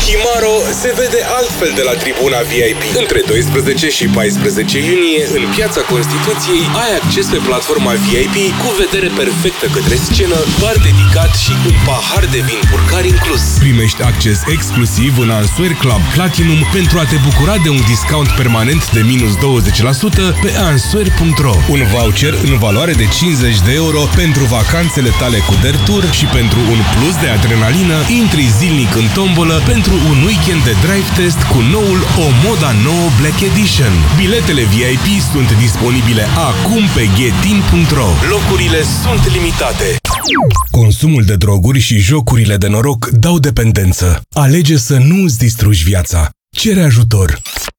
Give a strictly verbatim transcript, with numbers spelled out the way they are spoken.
Himaro se vede altfel de la tribuna V I P. Între doisprezece și paisprezece iunie, în Piața Constituției, ai acces pe platforma V I P cu vedere perfectă către scenă, bar dedicat și un pahar de vin purcar inclus. Primești acces exclusiv în Answer Club Platinum pentru a te bucura de un discount permanent de minus douăzeci la sută pe answer punct ro. Un voucher în valoare de cincizeci de euro pentru vacanțele tale cu Dertur și pentru un plus de adrenalină, intri zilnic în tombolă pentru un weekend de drive test cu noul O Moda nouă Black Edition. Biletele V I P sunt disponibile acum pe getin punct ro. Locurile sunt limitate. Consumul de droguri și jocurile de noroc dau dependență. Alege să nu îți distrugi viața. Cere ajutor.